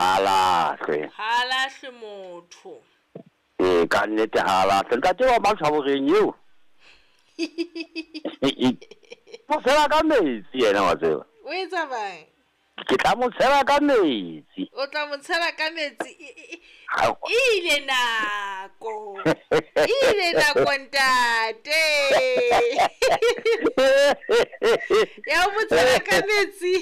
halahle motho ka nnete halahle ntate wa Matshwaboreng eo mo tshela ka metsi yena wa tseba o etsa bang ke tla mo tshela ka metsi o tla mo tshela ka metsi ile nako ntate ya mo tshela ka metsi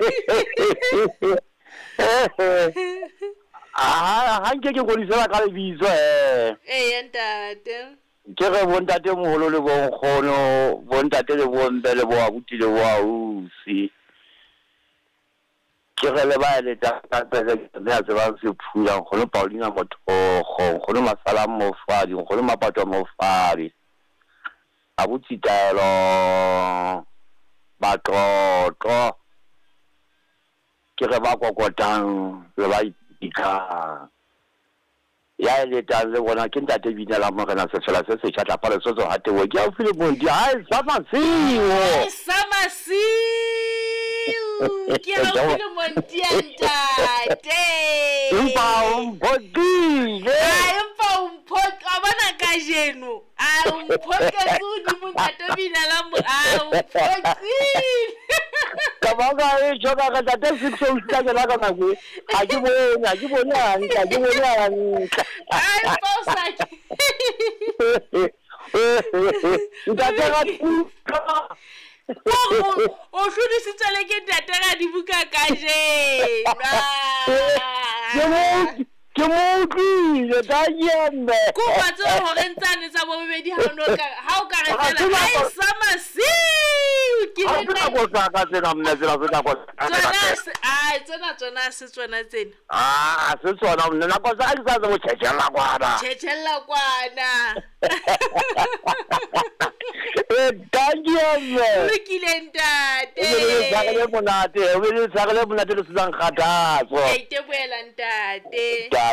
ha nke ke godisela ka lebitso ntate ke re bontate moholo le bonkgono bontate le bombe le boabuti le boausi ke re le ba le tatapele ya tsebang Sephula nkgono Paulina Mothokgo nkgono Masala Mofadi nkgono Mapato Mofadi abuti Taelo Batlotlo ke re ba kokotang le ba ikang ya le tang le bona ke ntate Binela Morena Sefela se se tla pa le sotso ha tewe ke a file bondi ha samasiwo ke a file bondi ntate empa umphoka abana ka jeno umphoka tsudi montate Binela Kabaga joka ka tate sitso usitake la kana ke a ke bona ai pausa ntate ga o hlodisitse le ke ntate ga dibuka ka ke mo tlile ta yembe ko batse hore ntsane tsa bobedi ha o ka re tsela ai samasi ke nna go ka tsena mna tsela tsena go tsona se tsona tsena se tsona mna na go sa tsa go tshela kwana Danyeme lokile ntate le monate le se sang kgathatso e te boela ntate